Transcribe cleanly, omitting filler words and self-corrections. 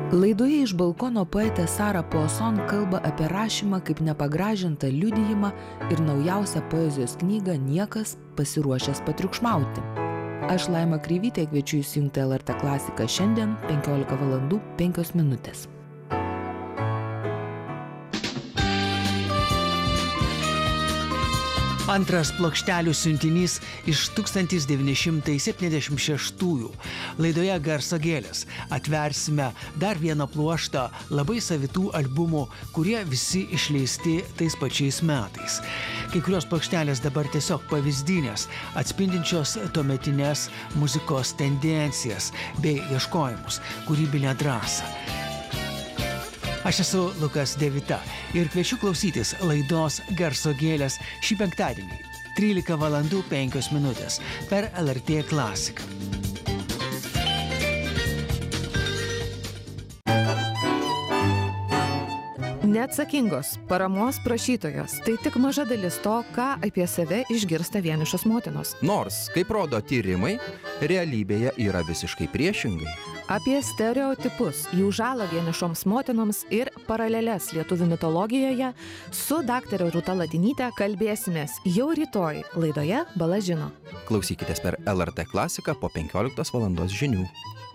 Laidoje iš balkono poetė Sara Poisson kalba apie rašymą kaip nepagražintą liudijimą ir naujausią poezijos knygą Niekas pasiruošęs patriukšmauti. Aš Laima Kreivytė kviečiu įsijungti LRT klasiką šiandien 15:05. Antras plokštelių siuntinys iš 1976-ųjų. Laidoje Garso gėlės atversime dar vieną pluoštą labai savitų albumų, kurie visi išleisti tais pačiais metais. Kai kurios plokštelės dabar tiesiog pavyzdinės, atspindinčios tuometinės muzikos tendencijas bei ieškojimus, kūrybinę drąsą. Aš esu Lukas Devita ir kviečiu klausytis laidos Garso gėlės šį penktadienį 13:05 per LRT klasiką. Neatsakingos paramos prašytojos – tai tik maža dalis to, ką apie save išgirsta vienišos motinos. Nors, kaip rodo tyrimai, realybėje yra visiškai priešingai. Apie stereotipus, jų žalą vienišoms motinoms ir paraleles lietuvių mitologijoje su daktare Rūta Latinyte kalbėsimės jau rytoj laidoje Bala žino. Klausykitės per LRT klasiką po 15 val. Žinių.